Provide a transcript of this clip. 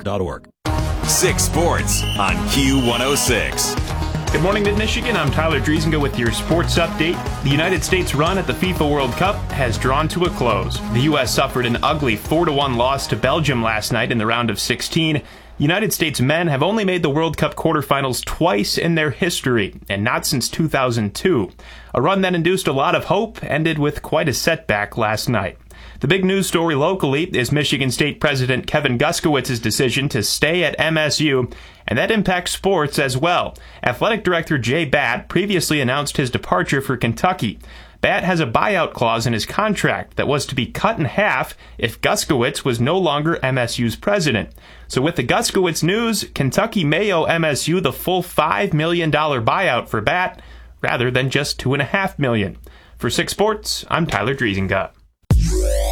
MidMichigan.org. 6 Sports on Q106. Good morning, Mid-Michigan. I'm Tyler Driesinga with your sports update. The United States run at the FIFA World Cup has drawn to a close. The U.S. suffered an ugly 4-1 loss to Belgium last night in the round of 16. United States men have only made the World Cup quarterfinals twice in their history, and not since 2002. A run that induced a lot of hope ended with quite a setback last night. The big news story locally is Michigan State President Kevin Guskiwitz's decision to stay at MSU, and that impacts sports as well. Athletic Director Jay Batt previously announced his departure for Kentucky. Batt has a buyout clause in his contract that was to be cut in half if Guskiwitz was no longer MSU's president. So with the Guskiwitz news, Kentucky may owe MSU the full $5 million buyout for Batt, rather than just $2.5 million. For 6 Sports, I'm Tyler Driesinga.